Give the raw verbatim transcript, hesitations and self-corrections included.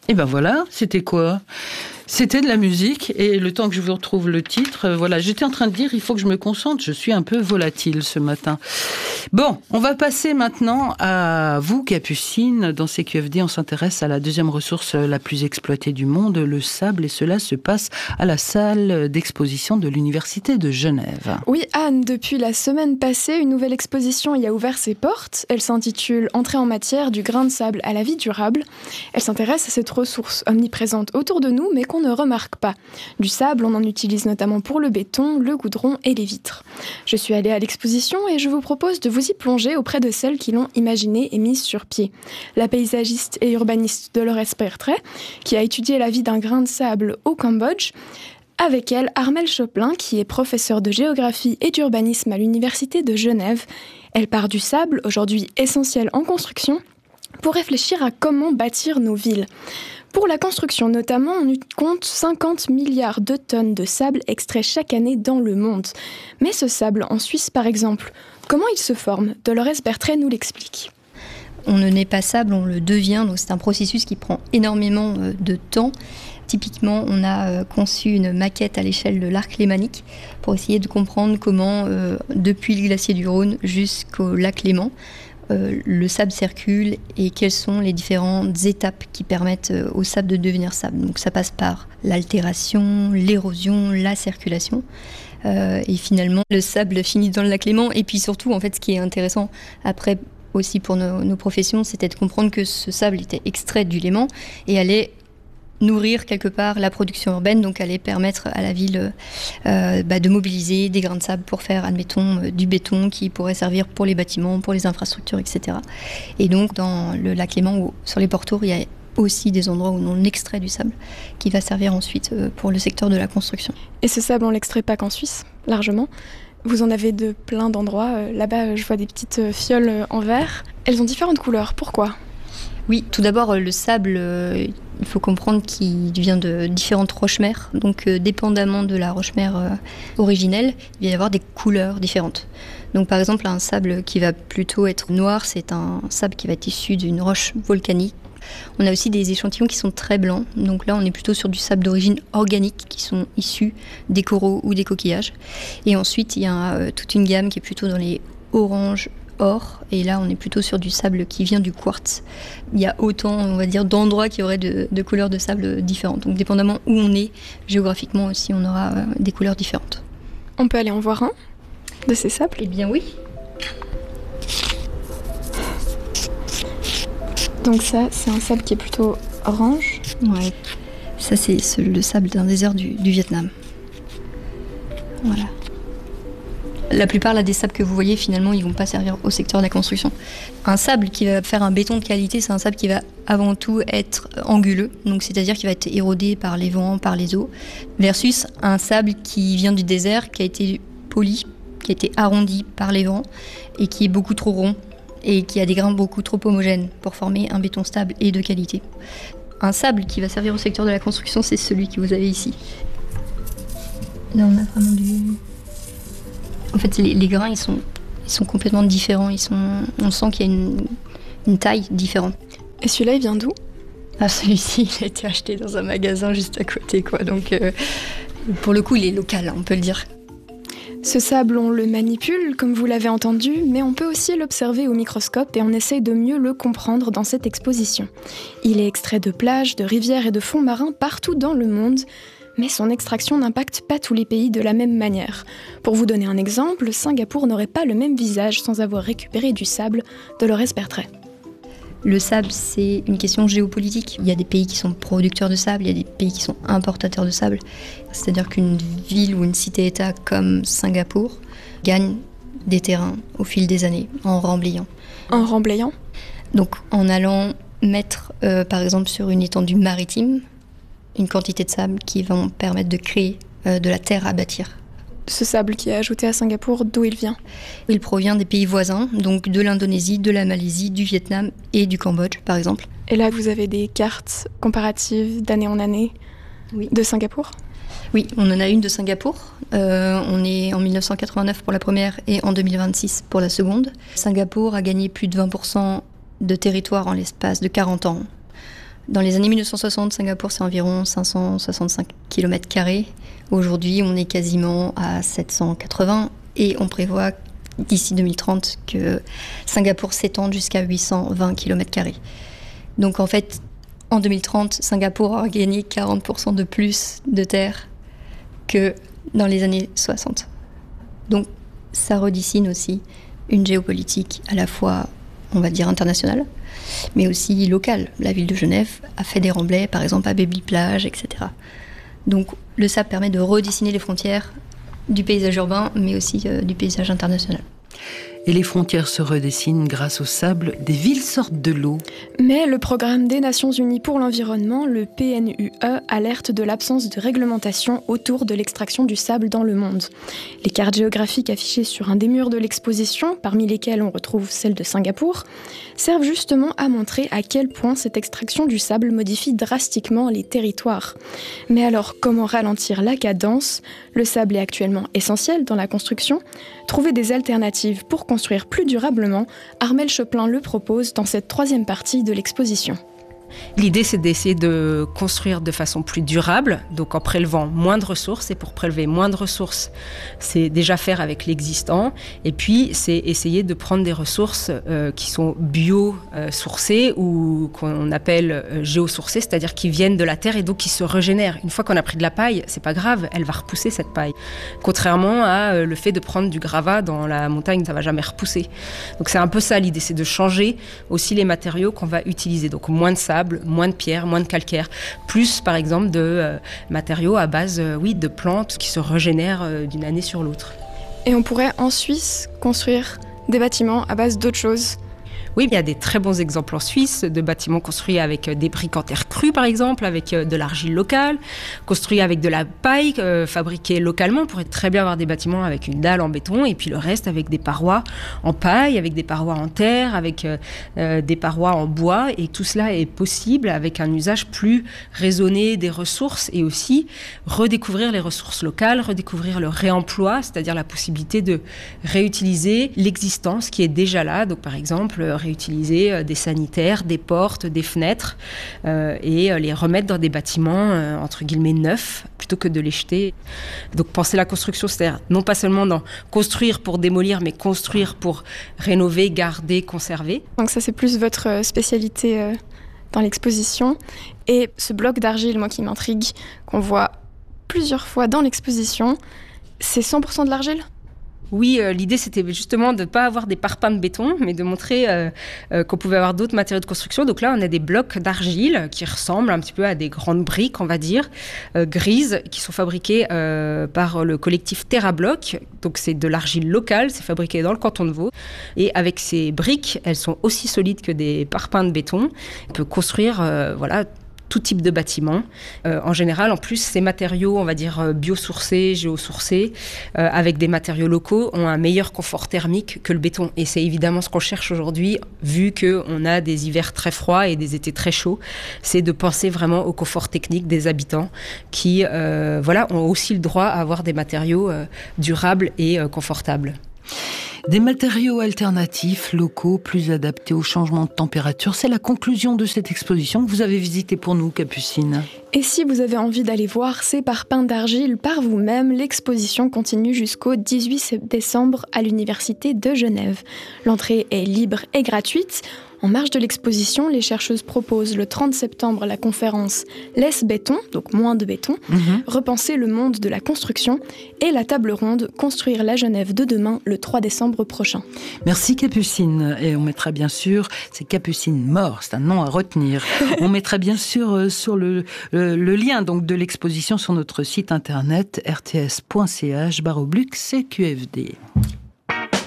Et ben voilà, c'était quoi ? C'était de la musique, et le temps que je vous retrouve le titre, euh, voilà, j'étais en train de dire, il faut que je me concentre, je suis un peu volatile ce matin. Bon, on va passer maintenant à vous, Capucine. Dans C Q F D, on s'intéresse à la deuxième ressource la plus exploitée du monde, le sable, et cela se passe à la salle d'exposition de l'Université de Genève. Oui, Anne, depuis la semaine passée, une nouvelle exposition y a ouvert ses portes. Elle s'intitule « Entrée en matière du grain de sable à la vie durable ». Elle s'intéresse à cette ressource omniprésente autour de nous, mais qu'on ne remarque pas. Du sable, on en utilise notamment pour le béton, le goudron et les vitres. Je suis allée à l'exposition et je vous propose de vous y plonger auprès de celles qui l'ont imaginée et mise sur pied. La paysagiste et urbaniste Dolores Pertret, qui a étudié la vie d'un grain de sable au Cambodge. Avec elle, Armelle Choplin, qui est professeure de géographie et d'urbanisme à l'Université de Genève. Elle part du sable, aujourd'hui essentiel en construction, pour réfléchir à comment bâtir nos villes. Pour la construction notamment, on compte cinquante milliards de tonnes de sable extraits chaque année dans le monde. Mais ce sable, en Suisse par exemple, comment il se forme ? Dolores Pertret nous l'explique. On ne naît pas sable, on le devient, donc c'est un processus qui prend énormément de temps. Typiquement, on a conçu une maquette à l'échelle de l'arc lémanique pour essayer de comprendre comment, euh, depuis le glacier du Rhône jusqu'au lac Léman, euh, le sable circule et quelles sont les différentes étapes qui permettent au sable de devenir sable. Donc ça passe par l'altération, l'érosion, la circulation. Euh, et finalement, le sable finit dans le lac Léman. Et puis surtout, en fait, ce qui est intéressant après aussi pour nos, nos professions, c'était de comprendre que ce sable était extrait du Léman et allait nourrir quelque part la production urbaine, donc allait permettre à la ville euh, bah, de mobiliser des grains de sable pour faire, admettons, euh, du béton qui pourrait servir pour les bâtiments, pour les infrastructures, et cetera. Et donc dans le lac Léman ou sur les pourtours, il y a aussi des endroits où on extrait du sable qui va servir ensuite euh, pour le secteur de la construction. Et ce sable, on l'extrait pas qu'en Suisse, largement. Vous en avez de plein d'endroits. Euh, là-bas, je vois des petites euh, fioles en verre. Elles ont différentes couleurs. Pourquoi ? Oui, tout d'abord, le sable, euh, il faut comprendre qu'il vient de différentes roches-mères. Donc, euh, dépendamment de la roche-mère euh, originelle, il va y avoir des couleurs différentes. Donc, par exemple, un sable qui va plutôt être noir, c'est un sable qui va être issu d'une roche volcanique. On a aussi des échantillons qui sont très blancs. Donc là, on est plutôt sur du sable d'origine organique qui sont issus des coraux ou des coquillages. Et ensuite, il y a euh, toute une gamme qui est plutôt dans les oranges, or, et là on est plutôt sur du sable qui vient du quartz. Il y a autant, on va dire, d'endroits qui auraient de, de couleurs de sable différentes. Donc dépendamment où on est, géographiquement aussi, on aura euh, des couleurs différentes. On peut aller en voir un de ces sables ? Eh bien oui. Donc ça, c'est un sable qui est plutôt orange. Ouais. Ça, c'est le sable d'un désert du, du Vietnam. Voilà. La plupart là, des sables que vous voyez, finalement, ils ne vont pas servir au secteur de la construction. Un sable qui va faire un béton de qualité, c'est un sable qui va avant tout être anguleux, donc c'est-à-dire qu'il va être érodé par les vents, par les eaux, versus un sable qui vient du désert, qui a été poli, qui a été arrondi par les vents et qui est beaucoup trop rond et qui a des grains beaucoup trop homogènes pour former un béton stable et de qualité. Un sable qui va servir au secteur de la construction, c'est celui que vous avez ici. Là, on a vraiment du... En fait, les, les grains, ils sont, ils sont complètement différents. Ils sont, on sent qu'il y a une, une taille différente. Et celui-là, il vient d'où ? Ah, celui-ci, il a été acheté dans un magasin juste à côté, quoi. Donc, euh, pour le coup, il est local, on peut le dire. Ce sable, on le manipule, comme vous l'avez entendu, mais on peut aussi l'observer au microscope et on essaye de mieux le comprendre dans cette exposition. Il est extrait de plages, de rivières et de fonds marins partout dans le monde. Mais son extraction n'impacte pas tous les pays de la même manière. Pour vous donner un exemple, Singapour n'aurait pas le même visage sans avoir récupéré du sable. Dolores Pertret. Le sable, c'est une question géopolitique. Il y a des pays qui sont producteurs de sable, il y a des pays qui sont importateurs de sable. C'est-à-dire qu'une ville ou une cité-État comme Singapour gagne des terrains au fil des années en remblayant. En remblayant ? Donc en allant mettre, euh, par exemple, sur une étendue maritime, une quantité de sable qui vont permettre de créer euh, de la terre à bâtir. Ce sable qui est ajouté à Singapour, d'où il vient ? Il provient des pays voisins, donc de l'Indonésie, de la Malaisie, du Vietnam et du Cambodge, par exemple. Et là, vous avez des cartes comparatives d'année en année oui. de Singapour ? Oui, on en a une de Singapour. Euh, on est en dix-neuf cent quatre-vingt-neuf pour la première et en deux mille vingt-six pour la seconde. Singapour a gagné plus de vingt pour cent de territoire en l'espace de quarante ans. Dans les années mille neuf cent soixante, Singapour, c'est environ cinq cent soixante-cinq kilomètres carrés. Aujourd'hui, on est quasiment à sept cent quatre-vingts et on prévoit d'ici deux mille trente que Singapour s'étende jusqu'à huit cent vingt kilomètres carrés. Donc en fait, en deux mille trente, Singapour aura gagné quarante pour cent de plus de terre que dans les années soixante. Donc ça redessine aussi une géopolitique à la fois, on va dire, internationale, mais aussi locale. La ville de Genève a fait des remblais, par exemple à Baby-Plage, et cetera. Donc le sable permet de redessiner les frontières du paysage urbain, mais aussi euh, du paysage international. Et les frontières se redessinent grâce au sable, des villes sortent de l'eau. Mais le programme des Nations Unies pour l'environnement, le P N U E, alerte de l'absence de réglementation autour de l'extraction du sable dans le monde. Les cartes géographiques affichées sur un des murs de l'exposition, parmi lesquelles on retrouve celle de Singapour, servent justement à montrer à quel point cette extraction du sable modifie drastiquement les territoires. Mais alors, comment ralentir la cadence ? Le sable est actuellement essentiel dans la construction. Trouver des alternatives pour construire plus durablement, Armelle Choplin le propose dans cette troisième partie de l'exposition. L'idée, c'est d'essayer de construire de façon plus durable, donc en prélevant moins de ressources. Et pour prélever moins de ressources, c'est déjà faire avec l'existant. Et puis, c'est essayer de prendre des ressources euh, qui sont bio-sourcées ou qu'on appelle euh, géosourcées, c'est-à-dire qui viennent de la terre et donc qui se régénèrent. Une fois qu'on a pris de la paille, c'est pas grave, elle va repousser cette paille. Contrairement à euh, le fait de prendre du gravat dans la montagne, ça va jamais repousser. Donc c'est un peu ça l'idée, c'est de changer aussi les matériaux qu'on va utiliser. Donc moins de sable, moins de pierre, moins de calcaire, plus par exemple de euh, matériaux à base euh, oui, de plantes qui se régénèrent euh, d'une année sur l'autre. Et on pourrait en Suisse construire des bâtiments à base d'autres choses. Oui, il y a des très bons exemples en Suisse de bâtiments construits avec des briques en terre crue, par exemple, avec de l'argile locale, construits avec de la paille euh, fabriquée localement. On pourrait très bien avoir des bâtiments avec une dalle en béton et puis le reste avec des parois en paille, avec des parois en terre, avec euh, des parois en bois. Et tout cela est possible avec un usage plus raisonné des ressources et aussi redécouvrir les ressources locales, redécouvrir le réemploi, c'est-à-dire la possibilité de réutiliser l'existence qui est déjà là. Donc, par exemple, réutiliser des sanitaires, des portes, des fenêtres euh, et les remettre dans des bâtiments euh, entre guillemets neufs plutôt que de les jeter. Donc penser la construction, c'est-à-dire non pas seulement dans construire pour démolir, mais construire pour rénover, garder, conserver. Donc ça c'est plus votre spécialité euh, dans l'exposition. Et ce bloc d'argile, moi qui m'intrigue, qu'on voit plusieurs fois dans l'exposition, c'est cent pour cent de l'argile ? Oui, euh, l'idée, c'était justement de ne pas avoir des parpaings de béton, mais de montrer euh, euh, qu'on pouvait avoir d'autres matériaux de construction. Donc là, on a des blocs d'argile qui ressemblent un petit peu à des grandes briques, on va dire, euh, grises, qui sont fabriquées euh, par le collectif TerraBloc. Donc c'est de l'argile locale, c'est fabriqué dans le canton de Vaud. Et avec ces briques, elles sont aussi solides que des parpaings de béton. On peut construire, euh, voilà, tout type de bâtiment. Euh, en général, en plus, ces matériaux, on va dire biosourcés, géosourcés, euh, avec des matériaux locaux, ont un meilleur confort thermique que le béton. Et c'est évidemment ce qu'on cherche aujourd'hui, vu qu'on a des hivers très froids et des étés très chauds, c'est de penser vraiment au confort technique des habitants qui euh, voilà, ont aussi le droit à avoir des matériaux euh, durables et euh, confortables. Des matériaux alternatifs, locaux, plus adaptés au changement de température. C'est la conclusion de cette exposition que vous avez visitée pour nous, Capucine. Et si vous avez envie d'aller voir ces parpaings d'argile par vous-même, l'exposition continue jusqu'au dix-huit décembre à l'Université de Genève. L'entrée est libre et gratuite. En marge de l'exposition, les chercheuses proposent le trente septembre la conférence « Less béton », donc moins de béton, mmh. repenser le monde de la construction, et la table ronde « Construire la Genève de demain » le trois décembre prochain. Merci Capucine. Et on mettra bien sûr, c'est Capucine Mort, c'est un nom à retenir. On mettra bien sûr euh, sur le, le, le lien donc, de l'exposition sur notre site internet r t s point c h barre oblique c q f d.